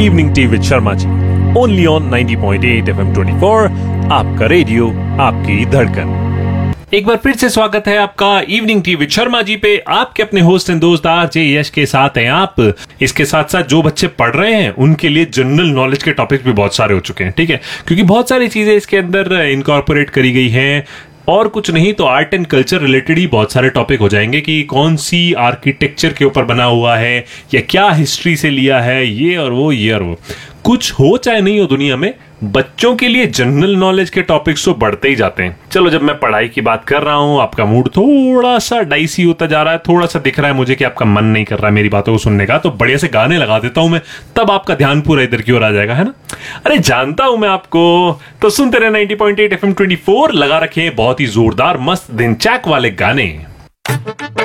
Evening tea with Sharma ji, only on 90.8 FM 24, आपका radio, आपकी धड़कन। एक बार फिर से स्वागत है आपका evening tea with Sharma ji पे। आपके अपने होस्ट एंड दोस्त आरजे यश के साथ हैं आप। इसके साथ साथ जो बच्चे पढ़ रहे हैं उनके लिए जनरल नॉलेज के टॉपिक भी बहुत सारे हो चुके हैं, ठीक है, क्योंकि बहुत सारी चीजें इसके अंदर इनकॉर्पोरेट करी गई हैं। और कुछ नहीं तो आर्ट एंड कल्चर रिलेटेड ही बहुत सारे टॉपिक हो जाएंगे कि कौन सी आर्किटेक्चर के ऊपर बना हुआ है या क्या हिस्ट्री से लिया है, ये और वो। कुछ हो चाहे नहीं हो, दुनिया में बच्चों के लिए जनरल नॉलेज के टॉपिक्स तो बढ़ते ही जाते हैं। चलो, जब मैं पढ़ाई की बात कर रहा हूं, आपका मूड थोड़ा सा डाइसी होता जा रहा है, थोड़ा सा दिख रहा है मुझे कि आपका मन नहीं कर रहा है मेरी बातों को सुनने का, तो बढ़िया से गाने लगा देता हूं मैं, तब आपका ध्यान पूरा इधर की ओर आ जाएगा, है ना। अरे जानता हूं मैं आपको, तो सुनते रहे 90.8 FM 24, लगा रखे बहुत ही जोरदार मस्त दिनचैक वाले गाने।